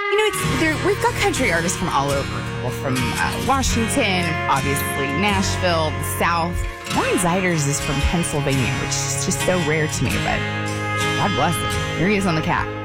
We've got country artists from all over. Well, from Washington, obviously Nashville, the South. Warren Ziders is from Pennsylvania, which is just so rare to me, but God bless him. Here he is on the cat.